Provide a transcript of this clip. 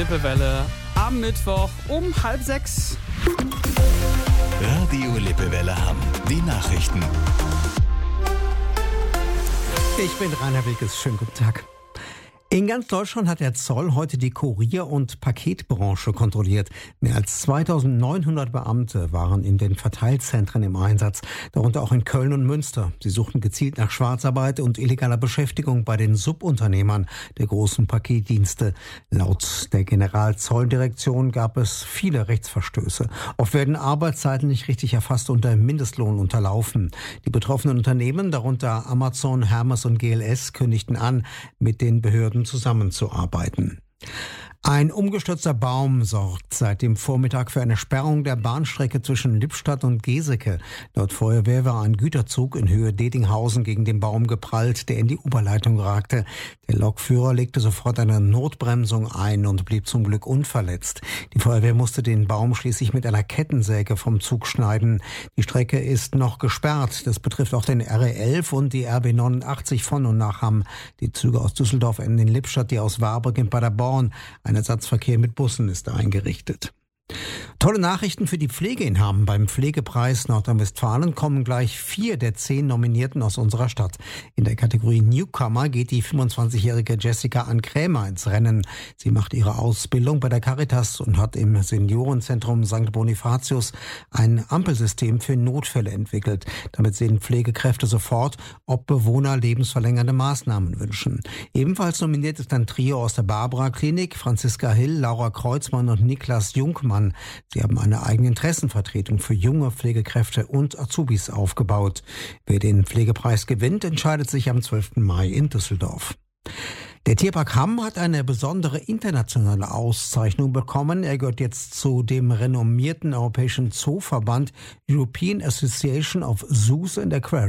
Lippewelle am Mittwoch um 5:30. Radio Lippewelle Hamm. Die Nachrichten. Ich bin Rainer Wilkes. Schönen guten Tag. In ganz Deutschland hat der Zoll heute die Kurier- und Paketbranche kontrolliert. Mehr als 2900 Beamte waren in den Verteilzentren im Einsatz, darunter auch in Köln und Münster. Sie suchten gezielt nach Schwarzarbeit und illegaler Beschäftigung bei den Subunternehmern der großen Paketdienste. Laut der Generalzolldirektion gab es viele Rechtsverstöße. Oft werden Arbeitszeiten nicht richtig erfasst und der Mindestlohn unterlaufen. Die betroffenen Unternehmen, darunter Amazon, Hermes und GLS, kündigten an, mit den Behörden zusammenzuarbeiten. Ein umgestürzter Baum sorgt seit dem Vormittag für eine Sperrung der Bahnstrecke zwischen Lippstadt und Geseke. Laut Feuerwehr war ein Güterzug in Höhe Dedinghausen gegen den Baum geprallt, der in die Oberleitung ragte. Der Lokführer legte sofort eine Notbremsung ein und blieb zum Glück unverletzt. Die Feuerwehr musste den Baum schließlich mit einer Kettensäge vom Zug schneiden. Die Strecke ist noch gesperrt. Das betrifft auch den RE11 und die RB 89 von und nach Hamm. Die Züge aus Düsseldorf enden in Lippstadt, die aus Warburg in Paderborn. Ein Ersatzverkehr mit Bussen ist eingerichtet. Tolle Nachrichten für die Pflege in Hamm. Beim Pflegepreis Nordrhein-Westfalen kommen gleich 4 der 10 Nominierten aus unserer Stadt. In der Kategorie Newcomer geht die 25-jährige Jessica Ann Krämer ins Rennen. Sie macht ihre Ausbildung bei der Caritas und hat im Seniorenzentrum St. Bonifatius ein Ampelsystem für Notfälle entwickelt. Damit sehen Pflegekräfte sofort, ob Bewohner lebensverlängernde Maßnahmen wünschen. Ebenfalls nominiert ist ein Trio aus der Barbara-Klinik, Franziska Hill, Laura Kreuzmann und Niklas Jungmann. Sie haben eine eigene Interessenvertretung für junge Pflegekräfte und Azubis aufgebaut. Wer den Pflegepreis gewinnt, entscheidet sich am 12. Mai in Düsseldorf. Der Tierpark Hamm hat eine besondere internationale Auszeichnung bekommen. Er gehört jetzt zu dem renommierten europäischen Zooverband European Association of Zoos and Aquariums.